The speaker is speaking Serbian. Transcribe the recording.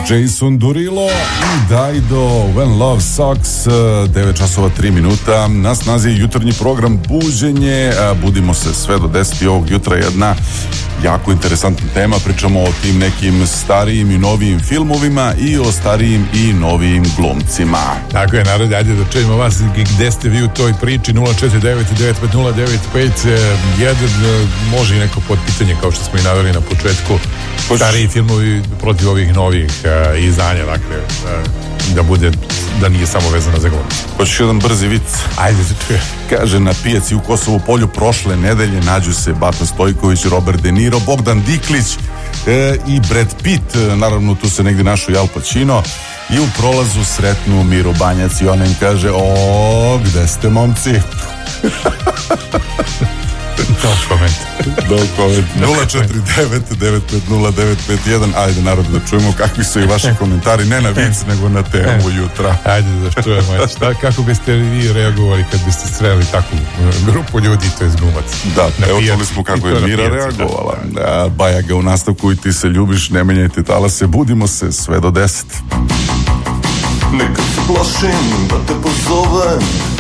Jason Derulo i Dido, When Love Sucks, 9 časova 3 minuta. Na snazi je jutarnji program Buđenje. Budimo se sve do 10 ovog jutra. Jedna jako interesantna tema. Pričamo o tim nekim starijim i novijim filmovima i o starijim i novijim glumcima. Tako je, narod, ajde da čujemo vas gde ste vi u toj priči. 049-950-951. Može i neko podpitanje, kao što smo i naveli na početku. Stariji filmovi protiv ovih novih izdanja, dakle, da bude, da nije samo vezano za glumce. Hoćeš jedan brzi vic? Ajde da čujem. Kaže, na pijaci u Kosovu Polju prošle nedelje nađu se Bata Stojković, Robert De Niro, Bogdan Diklić i Brad Pitt. Naravno, tu se negdje našao i Al Pacino. I u prolazu sretnu Miro Banjac i ona im kaže, o, gde ste, momci? No comment. 049-950-951. Ajde, narod, da čujemo kakvi su i vaši komentari, ne na vic, nego na temu jutra. Ajde da čujemo. Kako biste vi reagovali kad biste sreli takvu grupu ljudi, to je glumac? Da, evo čuli smo kako je Mira reagovala. Da, Bajaga u nastavku i Ti se ljubiš, ne menjajte talase, budimo se sve do 10. Nekad se plašim da te pozovem,